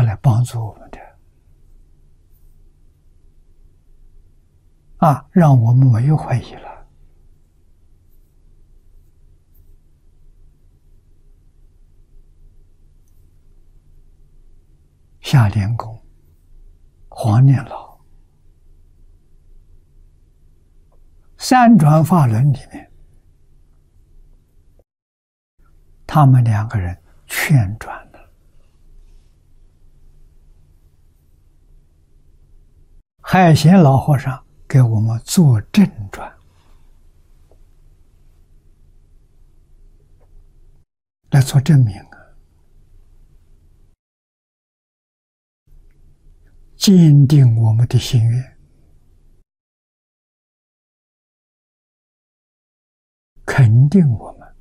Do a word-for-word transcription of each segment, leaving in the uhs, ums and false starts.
他来帮助我们的啊，让我们没有怀疑了。夏莲公、黄念老三转法轮里面，他们两个人劝转了。海贤老和尚给我们做正转，来做证明啊，坚定我们的心愿，肯定我们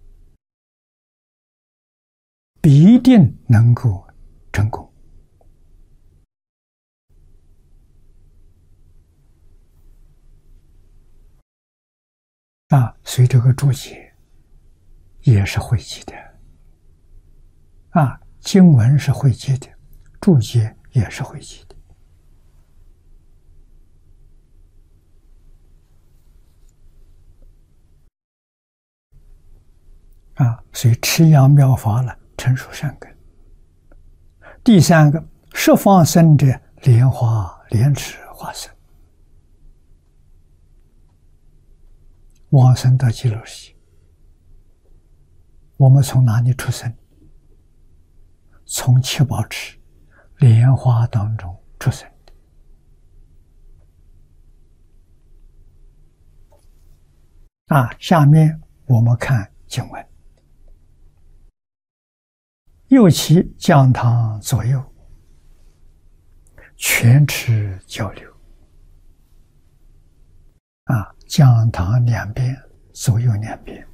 必定能够成功啊！所以这个注解也是汇集的啊，经文是汇集的，注解也是汇集的啊。所以持阳妙法了，成熟善根。第三个，十方生者，莲花莲池化身，往生到极乐世界。我们从哪里出生？从七宝池莲花当中出生的啊。下面我们看经文：右其讲堂左右，全持交流啊，讲堂两边，左右两边，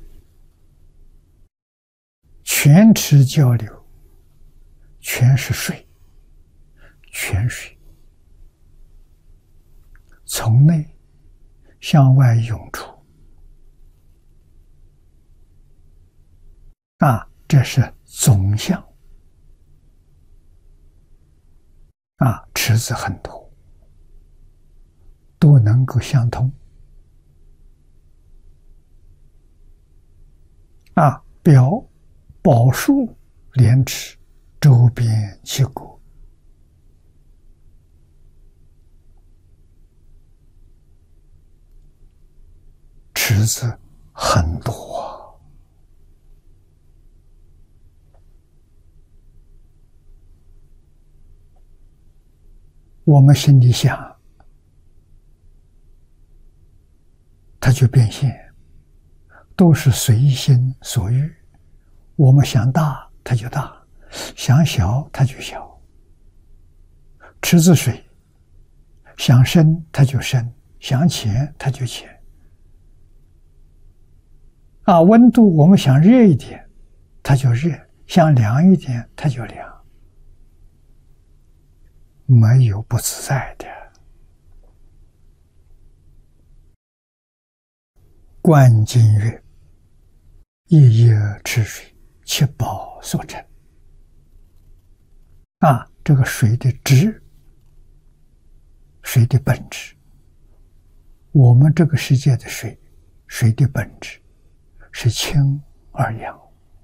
全持交流，全是水，泉水从内向外涌出啊，这是总相啊，池子很多，都能够相通啊。表宝树莲池周边七国，池子很多啊。我们心里想，它就变现，都是随心所欲。我们想大，它就大；想小，它就小。池子水，想深它就深，想浅它就浅。啊，温度我们想热一点，它就热；想凉一点，它就凉。没有不自在的。观经曰：一叶池水，七宝所成。啊，这个水的质，水的本质，我们这个世界的水，水的本质是氢二氧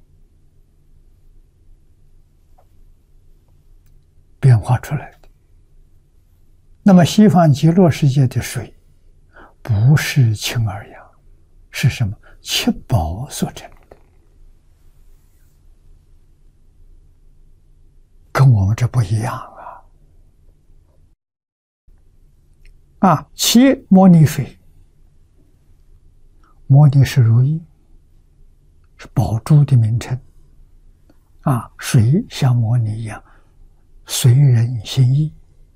变化出来的。那么西方极乐世界的水不是氢二氧，是什么？七宝所成的，跟我们这不一样啊！啊，七摩尼水，摩尼是如意，是宝珠的名称啊。水像摩尼一样，随人心意，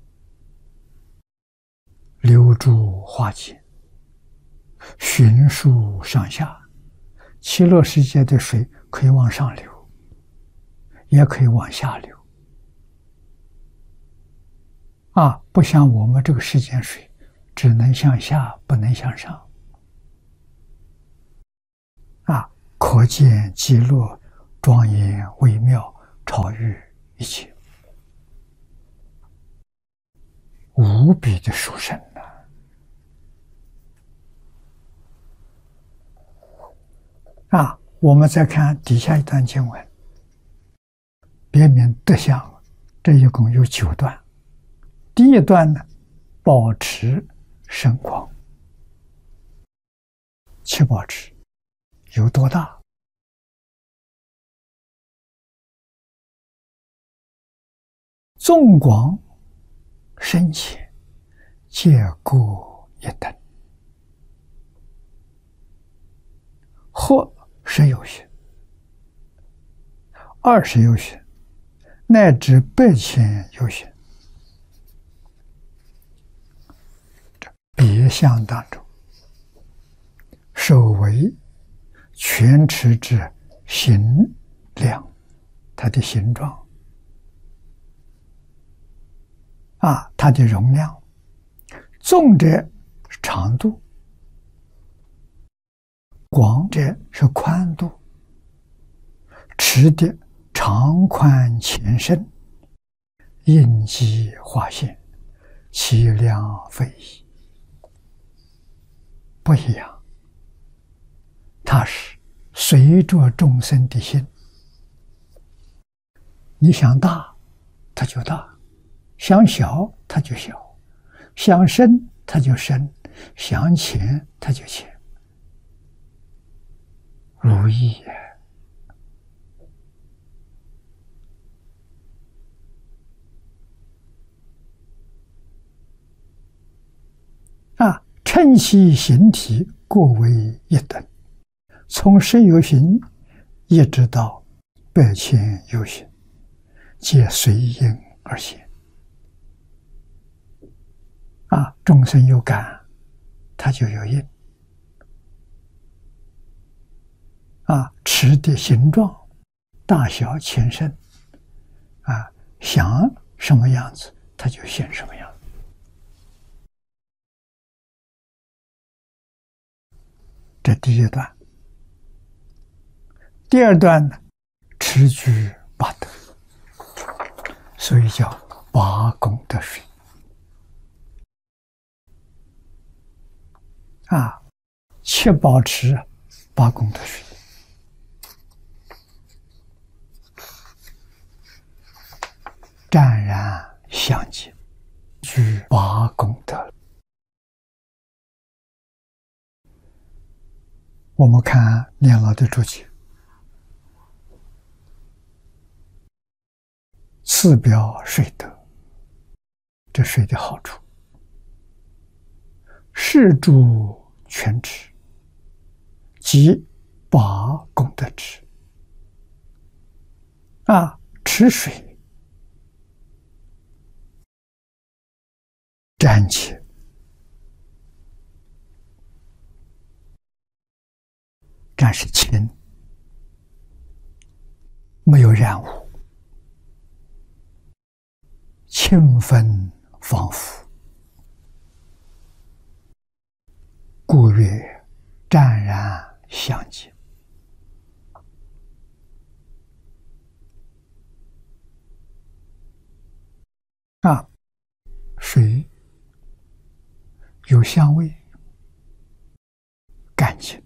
流诸化界，循数上下。极乐世界的水可以往上流，也可以往下流啊，不像我们这个世间水只能向下，不能向上啊。可见极乐庄严微妙，超越一切无比的殊胜呐！啊，我们再看底下一段经文，别名德相，这一共有九段。第一段呢，保持神光，七宝池有多大？纵广深浅，皆各一等。或十有余，二十有余，乃至百千有余。别相当中，首为全持之形量，它的形状啊，它的容量；纵者长度，广者是宽度，持的长宽浅深，应机划线，其量非一。不一样，它是随着众生的心，你想大，它就大；想小，它就小；想深，它就深；想浅，它就浅。如意呀！啊，称其形体各为一等，从十有形一直到百千有形，皆随因而现。啊，众生有感，它就有因。啊，持的形状、大小、浅深，啊，想什么样子，它就现什么样子。这第一段。第二段呢，持具八德，所以叫八功德水。啊，七宝池八功德水。湛然相接，具八功德。我们看念老的注解，次表水德，这水的好处，是诸全持，即八功德池。啊，池水暂且暂时清，没有染污，清芬芳馥，故曰湛然相接。啊，水有香味，干净，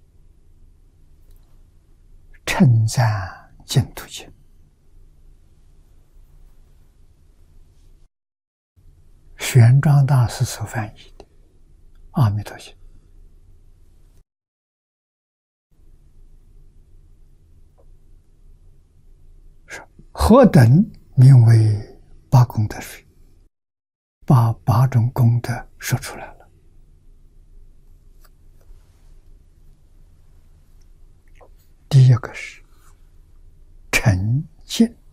称赞净土经。玄奘大师所翻译的《阿弥陀经》，说何等名为八功德水？把八种功德说出来了。第一个是沉静，